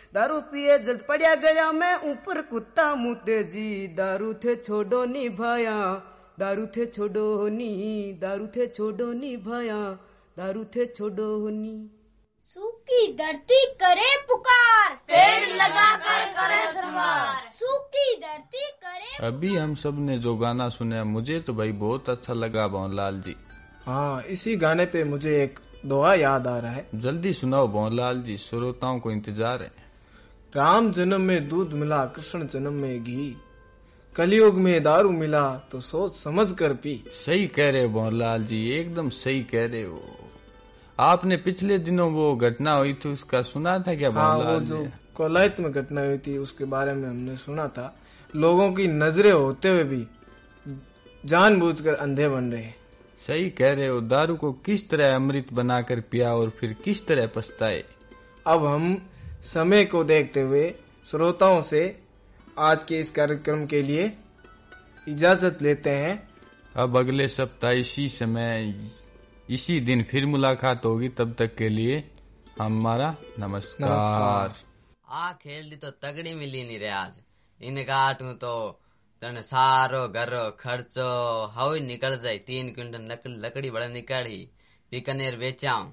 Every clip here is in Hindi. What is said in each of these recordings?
दारू पिए जल्द पड़िया गया मैं ऊपर कुत्ता मुते जी। दारू थे छोड़ो नी भाया, दारू थे छोड़ो नी, दारू थे छोड़ो नी भाया, दारू थे छोड़ो नी। सूखी धरती करे पुकार, पेड़ लगा कर करे श्रृंगार। सूखी धरती करे। अभी हम सब ने जो गाना सुना मुझे तो भाई बहुत अच्छा लगा भंवरलाल जी। हाँ, इसी गाने पे मुझे एक दोहा याद आ रहा है। जल्दी सुनाओ भंवरलाल जी, श्रोताओं को इंतजार है। राम जन्म में दूध मिला, कृष्ण जन्म में घी, कलयुग में दारू मिला तो सोच समझ कर पी। सही कह रहे हो भंवरलाल जी, एकदम सही कह रहे हो। आपने पिछले दिनों वो घटना हुई थी उसका सुना था क्या भंवरलाल? हाँ, वो जो कोलायत में घटना हुई थी उसके बारे में हमने सुना था। लोगों की नजरें होते हुए भी जानबूझकर अंधे बन रहे हैं। सही कह रहे हो, दारू को किस तरह अमृत बनाकर पिया और फिर किस तरह पछताए। अब हम समय को देखते हुए श्रोताओं से आज के इस कार्यक्रम के लिए इजाजत लेते हैं। अब अगले सप्ताह इसी समय इसी दिन फिर मुलाकात होगी, तब तक के लिए हमारा नमस्कार। आ खेल तो तगड़ी मिली नहीं रे आज। इन काटू तो तने सारो घर खर्चो हाउ निकल जाए। 3 क्विंटल लकड़ी बड़ा निकाली, बीकानेर बेचाऊं।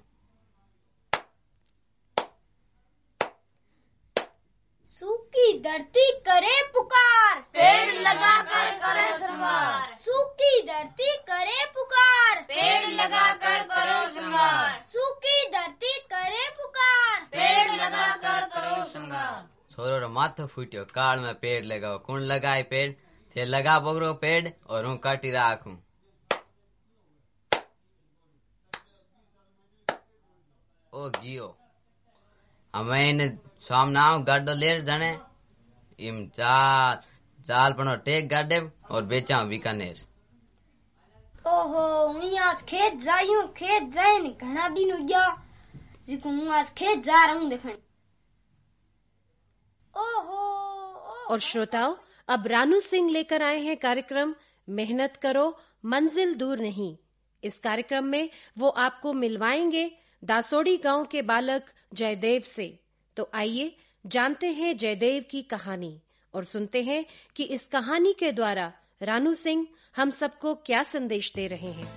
सूखी धरती करे पुकार, पेड़ लगा कर करे श्रृंगार। सूखी धरती करे पुकार, पेड़ लगा कर करो श्रृंगार। सूखी धरती करे पुकार, पेड़ लगा कर करो श्रृंगार। छोरो रो माथो फूटियो, काल में पेड़ लगाओ। कौन लगाए पेड़? थे लगा बगरो पेड़ और हूँ काटी राखूं। ओ गियो हमें सामने आओ गाडो लेर जाने इम चाल पनो टेक गाडे और बेचा बीकानेर। ओहो, मैं आज खेत जायूं, खेत जाए नहीं घना दिन हो गया जिको मैं आज खेत जा रहा हूँ देखने। ओहो। और श्रोताओं, अब रानू सिंह लेकर आए हैं कार्यक्रम मेहनत करो मंजिल दूर नहीं। इस कार्यक्रम में वो आपको मिलवाएंगे दासोड़ी गांव के बालक जयदेव से। तो आइए जानते हैं जयदेव की कहानी और सुनते हैं कि इस कहानी के द्वारा रानू सिंह हम सबको क्या संदेश दे रहे हैं।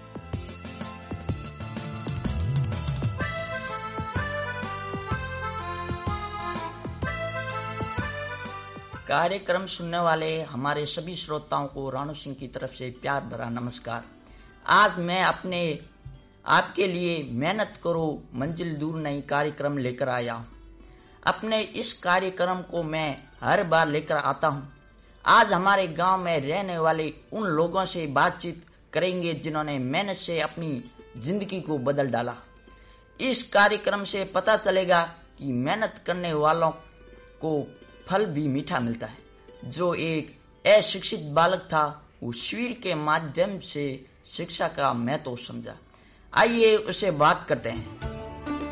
कार्यक्रम सुनने वाले हमारे सभी श्रोताओं को रानू सिंह की तरफ से प्यार भरा नमस्कार। आज मैं आपके लिए मेहनत करो मंजिल दूर नहीं कार्यक्रम लेकर आया हूँ। अपने इस कार्यक्रम को मैं हर बार लेकर आता हूँ। आज हमारे गांव में रहने वाले उन लोगों से बातचीत करेंगे जिन्होंने मेहनत से अपनी जिंदगी को बदल डाला। इस कार्यक्रम से पता चलेगा कि मेहनत करने वालों को फल भी मीठा मिलता है। जो एक अशिक्षित बालक था वो शिविर के माध्यम से शिक्षा का महत्व समझा। आइए उसे बात करते हैं।